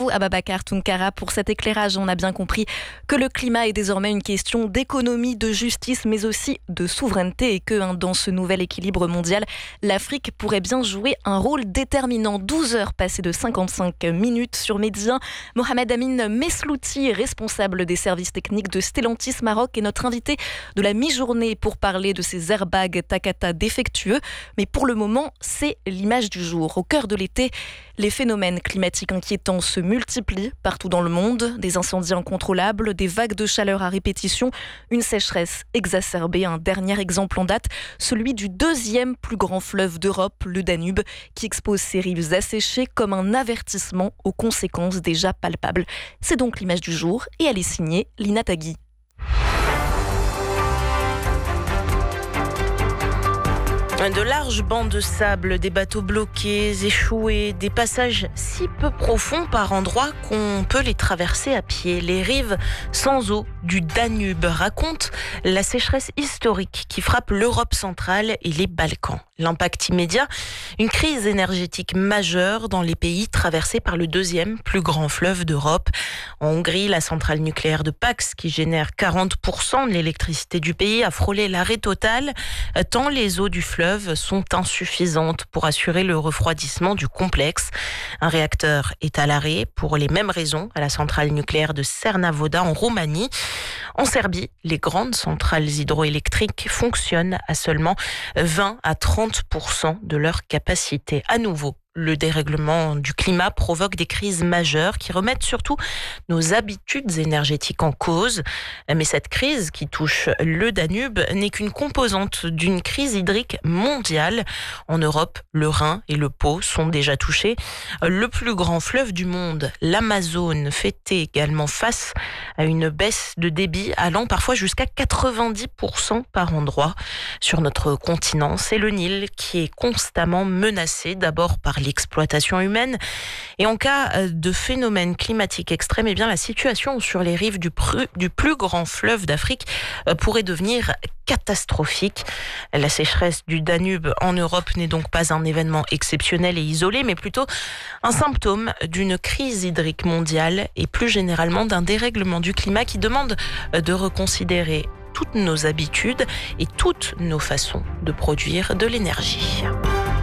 Ababacar Tounkara pour cet éclairage. On a bien compris que le climat est désormais une question d'économie, de justice, mais aussi de souveraineté et que dans ce nouvel équilibre mondial, l'Afrique pourrait bien jouer un rôle déterminant. 12 heures passées de 55 minutes sur Médien. Mohamed Amin Meslouti, responsable des services techniques de Stellantis Maroc, est notre invité de la mi-journée pour parler de ces airbags Takata défectueux. Mais pour le moment, c'est l'image du jour. Au cœur de l'été, les phénomènes climatiques inquiétants se multiplient partout dans le monde. Des incendies incontrôlables, des vagues de chaleur à répétition, une sécheresse exacerbée. Un dernier exemple en date, celui du deuxième plus grand fleuve d'Europe, le Danube, qui expose ses rives asséchées comme un avertissement aux conséquences déjà palpables. C'est donc l'image du jour et elle est signée Lina Tagui. De larges bancs de sable, des bateaux bloqués, échoués, des passages si peu profonds par endroits qu'on peut les traverser à pied. Les rives sans eau du Danube racontent la sécheresse historique qui frappe l'Europe centrale et les Balkans. L'impact immédiat, une crise énergétique majeure dans les pays traversés par le deuxième plus grand fleuve d'Europe. En Hongrie, la centrale nucléaire de Paks, qui génère 40% de l'électricité du pays, a frôlé l'arrêt total, tant les eaux du fleuve sont insuffisantes pour assurer le refroidissement du complexe. Un réacteur est à l'arrêt pour les mêmes raisons à la centrale nucléaire de Cernavoda en Roumanie. En Serbie, les grandes centrales hydroélectriques fonctionnent à seulement 20 à 30% de leur capacité. À nouveau, le dérèglement du climat provoque des crises majeures qui remettent surtout nos habitudes énergétiques en cause. Mais cette crise qui touche le Danube n'est qu'une composante d'une crise hydrique mondiale. En Europe, le Rhin et le Pô sont déjà touchés. Le plus grand fleuve du monde, l'Amazone, fait également face à une baisse de débit allant parfois jusqu'à 90% par endroit. Sur notre continent, c'est le Nil qui est constamment menacé, d'abord par l'exploitation humaine. Et en cas de phénomène climatique extrême, eh bien, la situation sur les rives du plus grand fleuve d'Afrique pourrait devenir catastrophique. La sécheresse du Danube en Europe n'est donc pas un événement exceptionnel et isolé, mais plutôt un symptôme d'une crise hydrique mondiale et plus généralement d'un dérèglement du climat qui demande de reconsidérer toutes nos habitudes et toutes nos façons de produire de l'énergie.